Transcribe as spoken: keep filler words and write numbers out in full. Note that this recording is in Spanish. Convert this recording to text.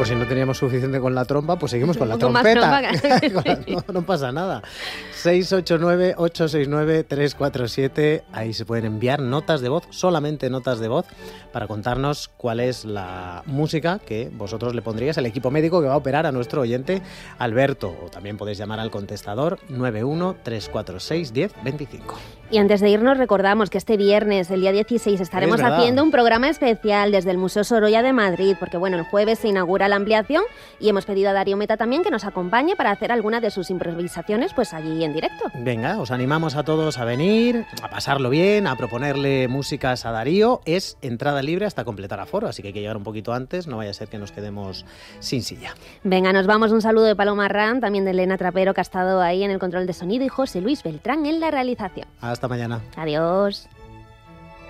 por si no teníamos suficiente con la trompa, pues seguimos con la con trompeta. Más trompa. no, no pasa nada. seis ocho nueve, ocho seis nueve, tres cuatro siete. Ahí se pueden enviar notas de voz, solamente notas de voz, para contarnos cuál es la música que vosotros le pondríais al equipo médico que va a operar a nuestro oyente Alberto. O también podéis llamar al contestador nueve uno, tres cuatro seis, diez veinticinco. Y antes de irnos recordamos que este viernes, el día dieciséis, estaremos Es verdad. haciendo un programa especial desde el Museo Sorolla de Madrid, porque bueno, el jueves se inaugura la ampliación y hemos pedido a Darío Meta también que nos acompañe para hacer alguna de sus improvisaciones pues allí en directo. Venga, os animamos a todos a venir, a pasarlo bien, a proponerle músicas a Darío. Es entrada libre hasta completar aforo, así que hay que llegar un poquito antes, no vaya a ser que nos quedemos sin silla. Venga, nos vamos. Un saludo de Paloma Arrán, también de Elena Trapero, que ha estado ahí en el control de sonido, y José Luis Beltrán en la realización. Hasta mañana. Adiós.